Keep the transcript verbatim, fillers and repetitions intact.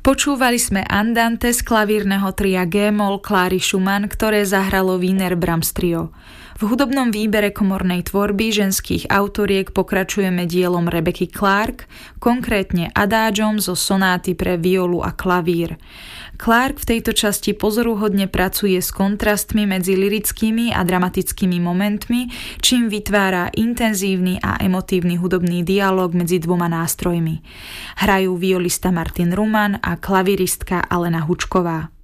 Počúvali sme andante z klavírneho tria G-moll Kláry Schumann, ktoré zahralo Wiener Brahms Trio. V hudobnom výbere komornej tvorby ženských autoriek pokračujeme dielom Rebeccy Clark, konkrétne adágiom zo sonáty pre violu a klavír. Clark v tejto časti pozoruhodne pracuje s kontrastmi medzi lyrickými a dramatickými momentmi, čím vytvára intenzívny a emotívny hudobný dialog medzi dvoma nástrojmi. Hrajú violista Martin Ruman a klavíristka Alena Hučková.